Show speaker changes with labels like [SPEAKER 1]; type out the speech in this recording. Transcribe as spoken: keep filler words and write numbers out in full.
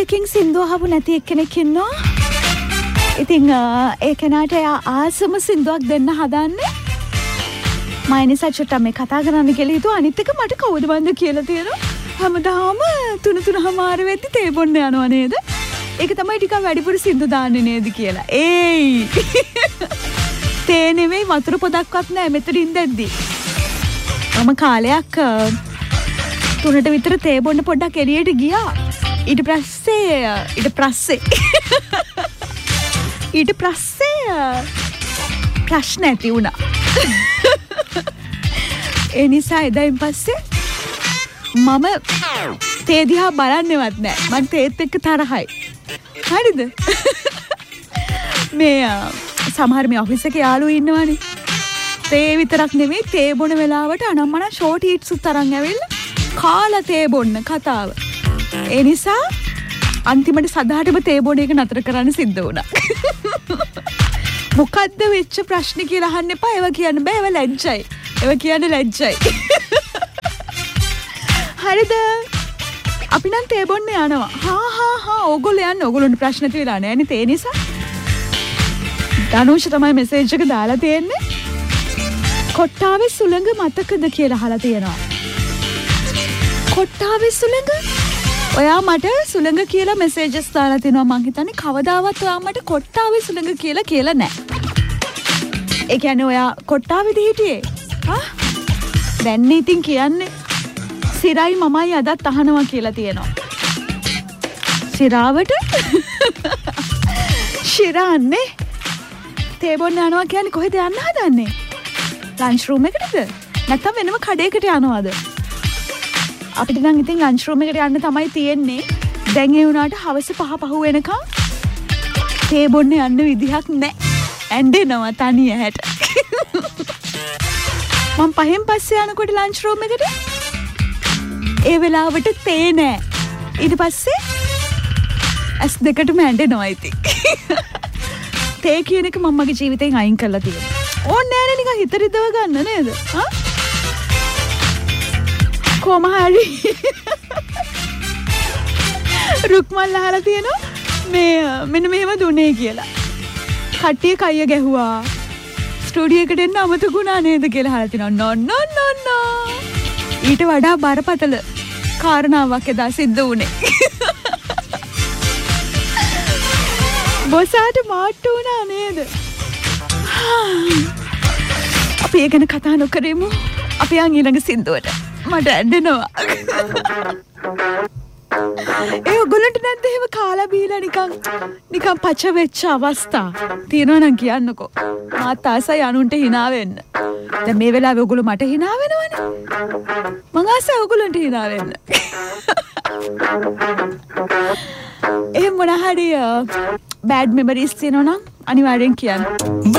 [SPEAKER 1] එකකින් සින්දු අහපු නැති එක්කෙනෙක් ඉන්නවා. ඉතින් ඒ කෙනාට එයා ආසම සින්දුවක් දෙන්න හදන්නේ. මම නිසා චුට්ටක් මේ කතා කරන්න කියලා හිතුවා. අනිත් එක මට කවුද බන්ද කියලා තියෙනවා. හැමදාම තුන තුනමාර වෙද්දි තේ බොන්න යනවා නේද? ඒක තමයි ටිකක් වැඩිපුර සින්දු දාන්නේ නේද කියලා. ඒයි. තේ නෙමෙයි වතුර පොදක්වත් නැහැ මෙතනින් දැද්දි. මම කාලයක් තුනට විතර තේ බොන්න පොඩ්ඩක් එළියට ගියා. ඊට පස්සේ ඊට පස්සේ ඊට පස්සේ ප්‍රශ්න ඇති වුණා. ඒ නිසා එදායින් පස්සේ මම තේ දිහා බලන්නේවත් නැහැ. මම තේත් එක්ක තරහයි. හරිද? මේ සමහර මේ ඔෆිස් එකේ යාළුවෝ ඉන්නවනේ. තේ විතරක් නෙමෙයි තේ බොන වෙලාවට අනම්මන ෂෝට් හීට්ස් උත් තරන් ඇවිල්ලා කාලා තේ බොන්න කතාව. ඒ නිසා අන්තිමට සදාටම තේ බොන එක නතර කරන්න සිද්ධ වුණා. මොකද්ද වෙච්ච ප්‍රශ්නේ කියලා අහන්න එපා. ඒව කියන්න බෑ. ඒව ලැජ්ජයි. ඒව කියන්න ලැජ්ජයි. හරිද? අපි නම් තේ බොන්න යනවා. හා හා හා ඕගොල්ලෝ යන්න. ඕගොල්ලන්ට ප්‍රශ්න තියලා නැහැ නේ තේ නිසා. ධනුෂ තමයි මෙසේජ් එක දාලා තියෙන්නේ. කොට්ටාවේ සුළඟ මතකද කියලා අහලා තියෙනවා. කොට්ටාවේ සුළඟ? ඔයා මට සුළඟ කියලා මෙසේජස් දාලා තිනවා. මං හිතන්නේ කවදාවත් ඔයා මට කොට්ටාවේ සුළඟ කියලා කියලා නැහැ. ඒ කියන්නේ ඔයා කොට්ටාවේද හිටියේ? හා? දැන් ඉතින් කියන්නේ සිරයි මමයි අදත් අහනවා කියලා තියෙනවා. සිරාවට? ශිරාන්නේ? තේ බොන්න යනවා කියන්නේ කොහෙද යන්න හදන්නේ? Lunch room එකටද? නැත්නම් වෙනම කඩේකට යනවද? අපිට නම් ඉතින් ලන්ච් රූම් එකට යන්න තමයි තියෙන්නේ. දැන් ඒ වුණාට හවස පහ පහ වෙනකම් තේ බොන්න යන්න විදිහක් නැහැ. ඇඬෙනවා තනිය හැට. මම පහෙන් පස්සේ යනකොට ලන්ච් රූම් එකට ඒ වෙලාවට තේ නැහැ. ඊට පස්සේ ඇස් දෙකටම ඇඬෙනවා ඉතින්. තේ කියන එක මම මගේ ජීවිතෙන් අයින් කරලා තියෙනවා. ඕනේ නෑනේ නිකන් හිත රිදව ගන්න නේද? හා? කොහම හරි රුක්මල් අහලා තියෙනවා මේ මෙන්න මෙහෙම දුන්නේ කියලා. කට්ටිය කයිය ගැහුවා. ස්ටුඩියෝ එකට එන්න අමතකුණා නේද කියලා අහලා තිනවා. නෝ නෝ නෝ නෝ. ඊට වඩා බරපතල කාරණාවක් එදා සිද්ධ වුණේ. බොසාට මාට්ටු වුණා නේද? අපි ඒ ගැන කතා නොකරමු. අපි යන් ඊළඟ සින්දුවට. මට ඇඬෙනවා. ඒ ඔයගොල්ලන්ට නැද්ද එහෙම කාලා බීලා නිකන් නිකන් පච වෙච්ච අවස්ථා තියෙනවා නම් කියන්නකෝ. මාත් ආසයි අනුන්ට hina වෙන්න. දැන් මේ වෙලාවේ ඔයගොල්ලෝ මට hina වෙනවනේ. මං ආසයි ඔයගොල්ලන්ට hina වෙන්න. එහෙම මොන හරි බෑඩ් මෙමරිස් තියෙනවා නම් අනිවාර්යෙන් කියන්න.